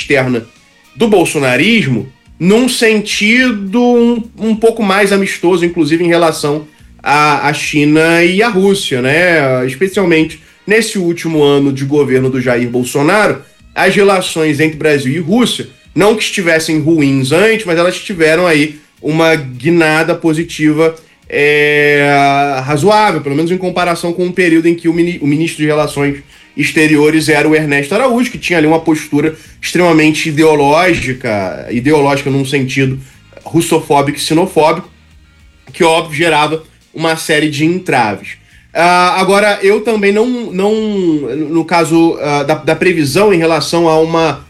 externa do bolsonarismo num sentido um pouco mais amistoso, inclusive em relação à China e à Rússia, né? Especialmente nesse último ano de governo do Jair Bolsonaro, as relações entre Brasil e Rússia, não que estivessem ruins antes, mas elas tiveram aí uma guinada positiva razoável, pelo menos em comparação com o período em que o ministro de Relações Exteriores era o Ernesto Araújo, que tinha ali uma postura extremamente ideológica num sentido russofóbico e sinofóbico, que, óbvio, gerava uma série de entraves. Agora, eu também não no caso da previsão em relação a uma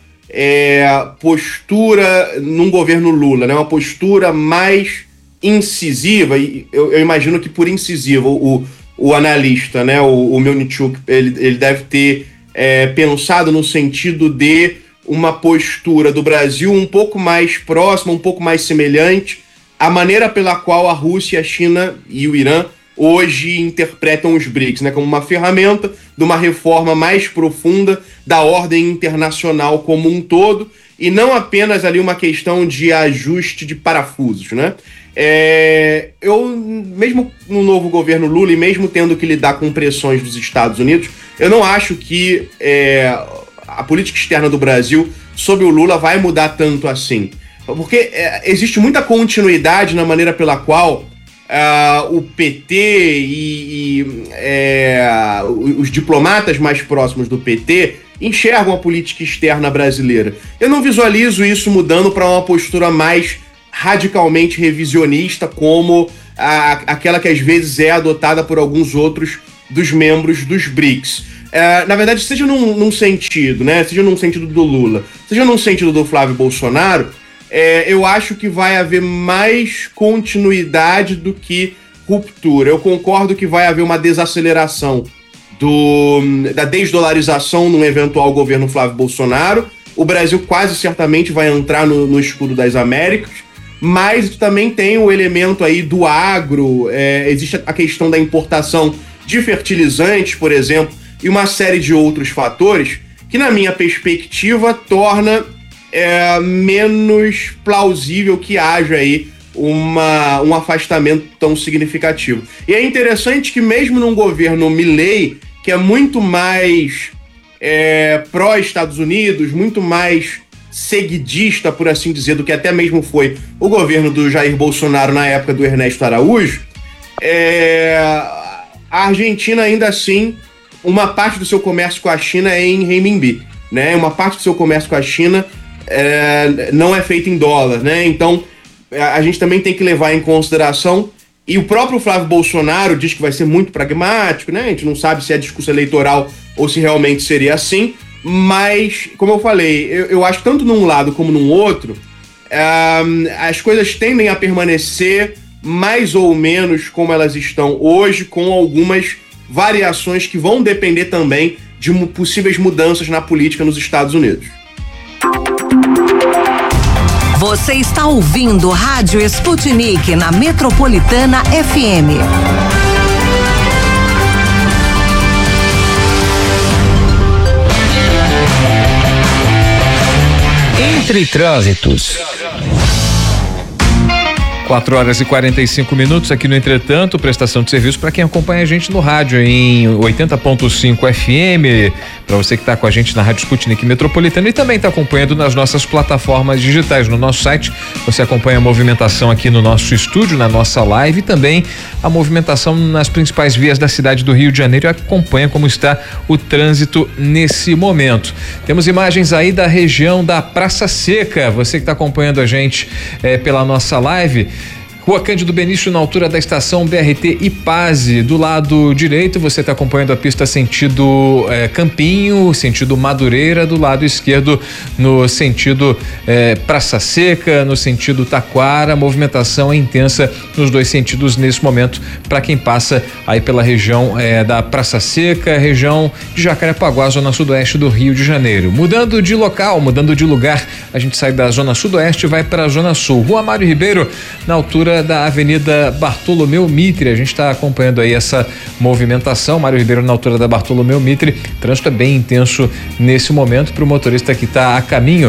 postura num governo Lula, né, uma postura mais incisiva, e eu imagino que por incisiva o analista, né, o Melnichuk, ele deve ter pensado no sentido de uma postura do Brasil um pouco mais próxima, um pouco mais semelhante à maneira pela qual a Rússia, a China e o Irã hoje interpretam os BRICS, né, como uma ferramenta de uma reforma mais profunda da ordem internacional como um todo, e não apenas ali uma questão de ajuste de parafusos, né? Eu, mesmo no novo governo Lula e mesmo tendo que lidar com pressões dos Estados Unidos, eu não acho que a política externa do Brasil sob o Lula vai mudar tanto assim. Porque existe muita continuidade na maneira pela qual o PT e os diplomatas mais próximos do PT enxergam a política externa brasileira. Eu não visualizo isso mudando para uma postura mais radicalmente revisionista, como aquela que às vezes é adotada por alguns outros dos membros dos BRICS. Na verdade, seja num sentido, né? Seja num sentido do Lula, seja num sentido do Flávio Bolsonaro, eu acho que vai haver mais continuidade do que ruptura. Eu concordo que vai haver uma desaceleração da desdolarização num eventual governo Flávio Bolsonaro. O Brasil quase certamente vai entrar no escudo das Américas, mas também tem o elemento aí do agro, existe a questão da importação de fertilizantes, por exemplo, e uma série de outros fatores que, na minha perspectiva, torna menos plausível que haja aí um afastamento tão significativo. E é interessante que mesmo num governo Milei, que é muito mais pró-Estados Unidos, muito mais seguidista, por assim dizer, do que até mesmo foi o governo do Jair Bolsonaro na época do Ernesto Araújo, a Argentina ainda assim, uma parte do seu comércio com a China é em renminbi, né? Uma parte do seu comércio com a China não é feita em dólar, né? Então a gente também tem que levar em consideração, e o próprio Flávio Bolsonaro diz que vai ser muito pragmático, né? A gente não sabe se é discurso eleitoral ou se realmente seria assim, mas, como eu falei, eu acho que tanto num lado como num outro, as coisas tendem a permanecer mais ou menos como elas estão hoje, com algumas variações que vão depender também de possíveis mudanças na política nos Estados Unidos. Você está ouvindo Rádio Sputnik na Metropolitana FM. Entre trânsitos. 4h45 aqui no Entretanto, prestação de serviço para quem acompanha a gente no rádio em 80.5 FM, para você que está com a gente na Rádio Sputnik Metropolitana e também está acompanhando nas nossas plataformas digitais. No nosso site você acompanha a movimentação aqui no nosso estúdio, na nossa live, e também a movimentação nas principais vias da cidade do Rio de Janeiro, e acompanha como está o trânsito nesse momento. Temos imagens aí da região da Praça Seca, você que está acompanhando a gente pela nossa live. Rua Cândido Benício, na altura da estação BRT Ipase. Do lado direito, você está acompanhando a pista sentido Campinho, sentido Madureira. Do lado esquerdo, no sentido Praça Seca, no sentido Taquara. A movimentação é intensa nos dois sentidos nesse momento, para quem passa aí pela região da Praça Seca, região de Jacarepaguá, zona sudoeste do Rio de Janeiro. Mudando de local, mudando de lugar, a gente sai da zona sudoeste e vai para a zona sul. Rua Mário Ribeiro, na altura da Avenida Bartolomeu Mitre. A gente está acompanhando aí essa movimentação. Mário Ribeiro, na altura da Bartolomeu Mitre. O trânsito é bem intenso nesse momento para o motorista que está a caminho